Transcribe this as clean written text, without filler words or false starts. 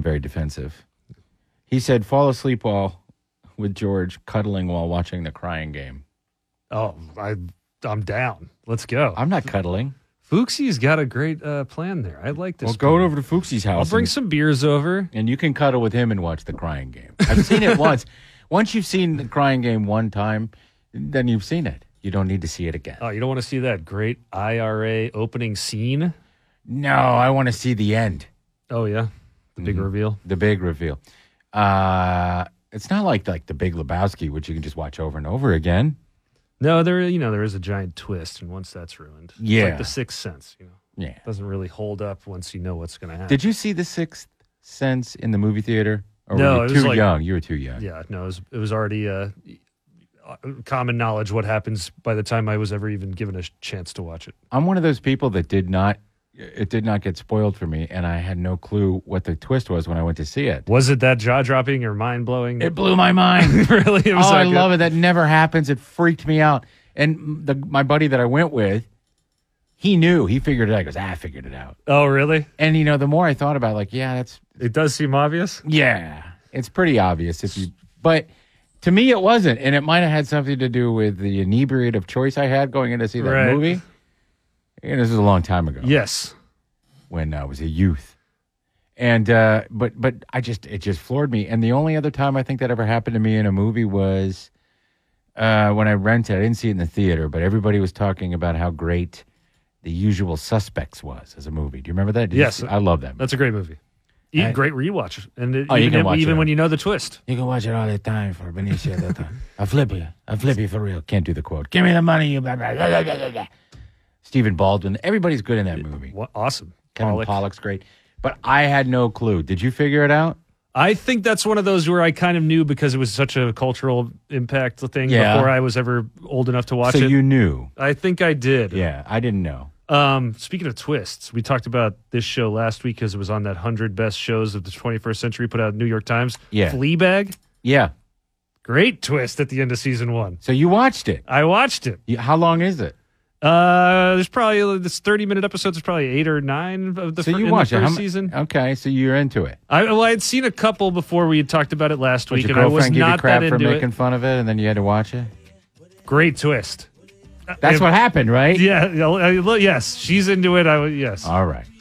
very defensive. He said, fall asleep with George cuddling while watching The Crying Game. Oh, I'm down. Let's go. I'm not cuddling. Fuxie's got a great plan there. I like this. Well, go over to Fuxie's house. I'll bring some beers over. And you can cuddle with him and watch The Crying Game. I've seen it once. Once you've seen The Crying Game one time, then you've seen it. You don't need to see it again. Oh, you don't want to see that great IRA opening scene? No, I want to see the end. Oh, yeah? The big reveal? The big reveal. It's not like The Big Lebowski, which you can just watch over and over again. No, there is a giant twist, and once that's ruined, yeah, it's like The Sixth Sense. Yeah, it doesn't really hold up once you know what's going to happen. Did you see The Sixth Sense in the movie theater? Or no, were you too young? You were too young. Yeah, no, it was already common knowledge what happens by the time I was ever even given a chance to watch it. I'm one of those people that did not get spoiled for me, and I had no clue what the twist was when I went to see it. Was it that jaw-dropping or mind-blowing? It blew my mind. Really? It was I love it. That never happens. It freaked me out. And my buddy that I went with, he knew. He figured it out. He goes, I figured it out. Oh, really? And, the more I thought about it, it does seem obvious? Yeah. It's pretty obvious. But to me, it wasn't. And it might have had something to do with the inebriate of choice I had going in to see that movie. And this was a long time ago. Yes. When I was a youth. And, but it just floored me. And the only other time I think that ever happened to me in a movie was when I rented. I didn't see it in the theater, but everybody was talking about how great The Usual Suspects was as a movie. Do you remember that? Yes. I love that movie. That's a great movie. Great rewatch. And even when you know the twist. You can watch it all the time for Benicio del Toro. I'll flip you for real. Can't do the quote. Give me the money, you blah, blah, blah, blah, blah. Stephen Baldwin. Everybody's good in that movie. Awesome. Kevin Pollak's great. But I had no clue. Did you figure it out? I think that's one of those where I kind of knew because it was such a cultural impact thing before I was ever old enough to watch it. So you knew? I think I did. Yeah, I didn't know. Speaking of twists, we talked about this show last week because it was on that 100 best shows of the 21st century put out in New York Times. Yeah. Fleabag. Yeah. Great twist at the end of season 1. So you watched it? I watched it. How long is it? There's probably this 30-minute episodes. There's probably 8 or 9 of the, so you watched the first season. Okay, so you're into it. I had seen a couple before we had talked about it last week, and I was give not you crap that for into making it. fun of it, and then you had to watch it. Great twist. That's what happened, right? Yeah. Yes, she's into it. Yes. All right.